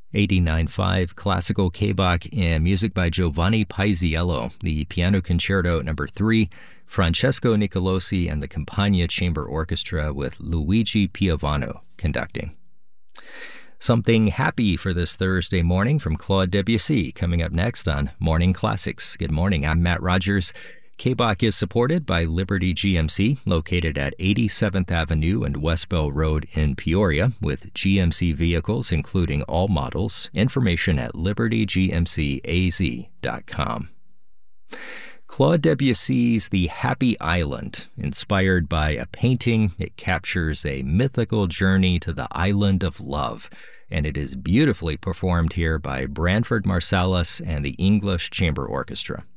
89.5 classical K-Bach and music by Giovanni Paisiello, the Piano Concerto No. 3, Francesco Nicolosi and the Campagna Chamber Orchestra with Luigi Piovano conducting. Something happy for this Thursday morning from Claude Debussy coming up next on Morning Classics. Good morning, I'm Matt Rogers. K-Bach is supported by Liberty GMC, located at 87th Avenue and West Bell Road in Peoria, with GMC vehicles including all models. Information at libertygmcaz.com. Claude Debussy's The Happy Island, inspired by a painting, it captures a mythical journey to the island of love, and it is beautifully performed here by Branford Marsalis and the English Chamber Orchestra.